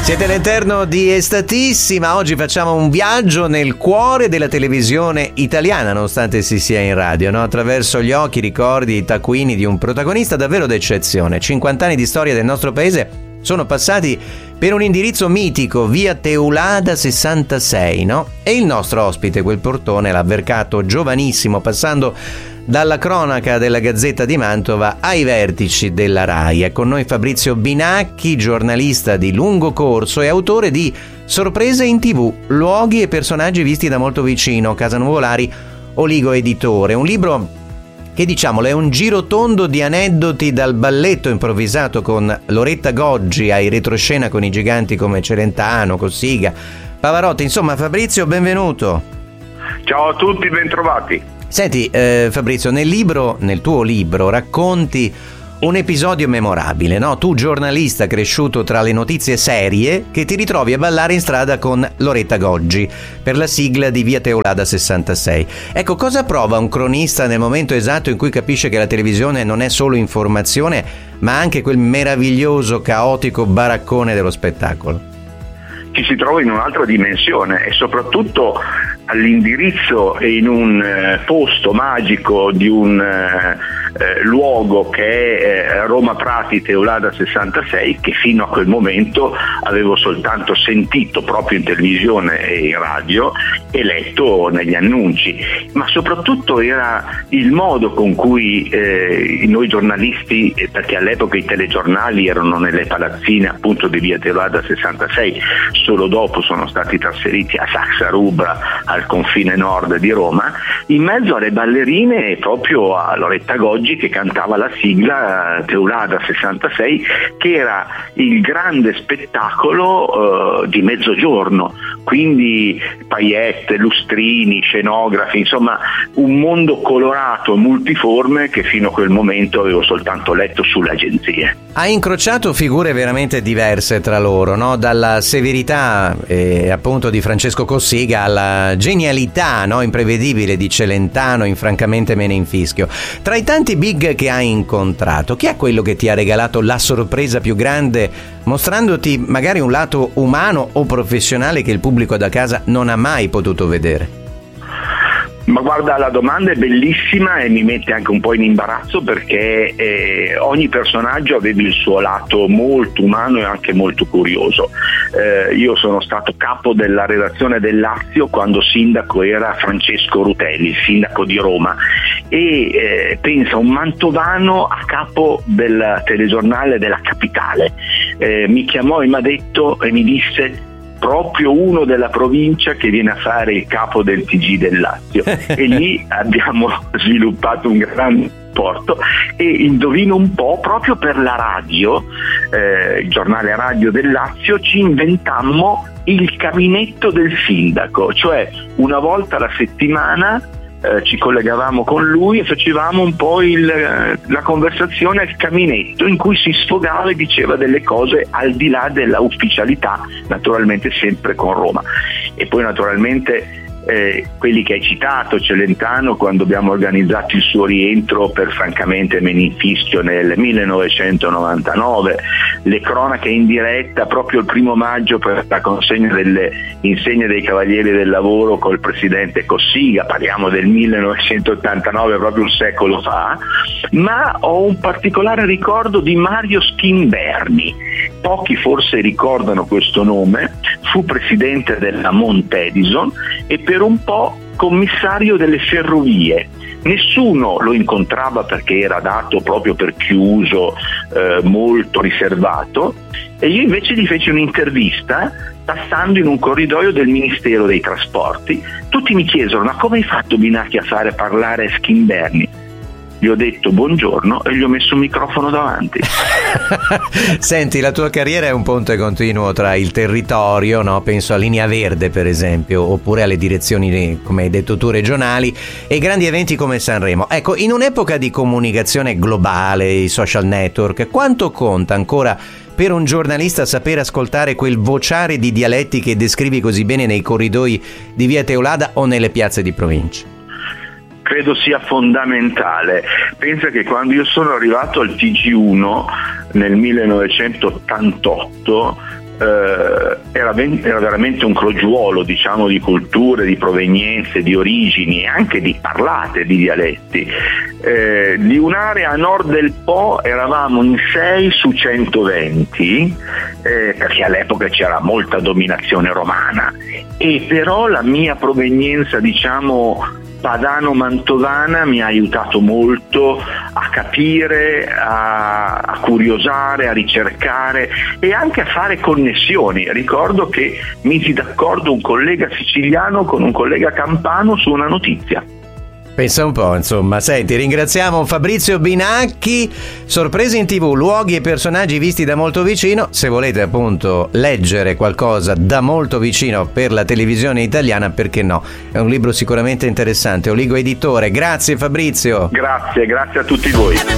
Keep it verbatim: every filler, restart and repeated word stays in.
Siete all'interno di Estatissima. Oggi facciamo un viaggio nel cuore della televisione italiana, nonostante si sia in radio, no? Attraverso gli occhi, i ricordi, i taccuini di un protagonista davvero d'eccezione. cinquanta anni di storia del nostro paese sono passati per un indirizzo mitico, via Teulada sessantasei, no? E il nostro ospite, quel portone, l'ha avvercato giovanissimo, passando dalla cronaca della Gazzetta di Mantova ai vertici della RAI. È con noi Fabrizio Binacchi, giornalista di lungo corso e autore di Sorprese in tivù, luoghi e personaggi visti da molto vicino, Casa Nuvolari, Oligo Editore. Un libro che, diciamolo, è un girotondo di aneddoti, dal balletto improvvisato con Loretta Goggi ai retroscena con i giganti come Celentano, Cossiga, Pavarotti. Insomma, Fabrizio, benvenuto. Ciao a tutti, bentrovati. Senti, eh, Fabrizio, nel libro, nel tuo libro, racconti un episodio memorabile, no? Tu, giornalista cresciuto tra le notizie serie, che ti ritrovi a ballare in strada con Loretta Goggi per la sigla di via Teulada sessantasei. Ecco, cosa prova un cronista nel momento esatto in cui capisce che la televisione non è solo informazione, ma anche quel meraviglioso, caotico baraccone dello spettacolo? Ci si trova in un'altra dimensione e soprattutto all'indirizzo e in un eh, posto magico di un eh, eh, luogo che è eh, Roma Prati Teulada sessantasei, che fino a quel momento avevo soltanto sentito proprio in televisione e in radio e letto negli annunci, ma soprattutto era il modo con cui eh, noi giornalisti, eh, perché all'epoca i telegiornali erano nelle palazzine appunto di via Teulada sessantasei, solo dopo sono stati trasferiti a Saxa Rubra, al confine nord di Roma, in mezzo alle ballerine e proprio a Loretta Goggi che cantava la sigla Teulada sessantasei, che era il grande spettacolo uh, di mezzogiorno, quindi paillette, lustrini, scenografi, insomma un mondo colorato e multiforme che fino a quel momento avevo soltanto letto sulle agenzie. Hai incrociato figure veramente diverse tra loro, no? Dalla severità eh, appunto di Francesco Cossiga alla genialità, no, imprevedibile di Celentano, in Francamente me ne infischio. Tra i tanti big che hai incontrato, chi è quello che ti ha regalato la sorpresa più grande, mostrandoti magari un lato umano o professionale che il pubblico da casa non ha mai potuto vedere? Ma guarda, la domanda è bellissima e mi mette anche un po' in imbarazzo, perché eh, ogni personaggio aveva il suo lato molto umano e anche molto curioso. Eh, io sono stato capo della redazione del Lazio quando sindaco era Francesco Rutelli, il sindaco di Roma, e eh, pensa un mantovano a capo del telegiornale della capitale. Eh, mi chiamò e mi ha detto e mi disse: proprio uno della provincia che viene a fare il capo del T G del Lazio. E lì abbiamo sviluppato un grande rapporto e indovino un po', proprio per la radio, eh, il giornale radio del Lazio, ci inventammo il caminetto del sindaco, cioè una volta alla settimana Eh, ci collegavamo con lui e facevamo un po' il, eh, la conversazione al caminetto, in cui si sfogava e diceva delle cose al di là della ufficialità, naturalmente sempre con Roma. E poi naturalmente eh, quelli che hai citato, Celentano, quando abbiamo organizzato il suo rientro per Francamente me ne infischio nel millenovecentonovantanove, le cronache in diretta proprio il primo maggio per la consegna delle insegne dei Cavalieri del Lavoro col presidente Cossiga, parliamo del millenovecentottantanove, proprio un secolo fa. Ma ho un particolare ricordo di Mario Schimberni, pochi forse ricordano questo nome, fu presidente della Montedison e per un po' commissario delle ferrovie. Nessuno lo incontrava perché era dato proprio per chiuso, eh, molto riservato, e io invece gli feci un'intervista passando in un corridoio del Ministero dei Trasporti. Tutti mi chiesero: ma come hai fatto, Binacchi, a fare parlare Schimberni? Gli ho detto buongiorno e gli ho messo un microfono davanti. Senti, la tua carriera è un ponte continuo tra il territorio, no? Penso a Linea Verde per esempio, oppure alle direzioni, come hai detto tu, regionali, e grandi eventi come Sanremo. Ecco, in un'epoca di comunicazione globale, i social network, quanto conta ancora per un giornalista saper ascoltare quel vociare di dialetti che descrivi così bene nei corridoi di via Teulada o nelle piazze di provincia? Credo sia fondamentale. Pensa che quando io sono arrivato al T G uno nel millenovecentottantotto, eh, era, ben, era veramente un crogiuolo, diciamo, di culture, di provenienze, di origini e anche di parlate, di dialetti. Eh, di un'area a nord del Po eravamo in sei su centoventi, eh, perché all'epoca c'era molta dominazione romana, e però la mia provenienza, diciamo, padano-mantovana mi ha aiutato molto a capire, a, a curiosare, a ricercare e anche a fare connessioni. Ricordo che misi d'accordo un collega siciliano con un collega campano su una notizia. Pensa un po', insomma. Senti, ringraziamo Fabrizio Binacchi. Sorprese in tivù, luoghi e personaggi visti da molto vicino. Se volete appunto leggere qualcosa da molto vicino per la televisione italiana, perché no? È un libro sicuramente interessante. Oligo Editore. Grazie Fabrizio. Grazie, grazie a tutti voi.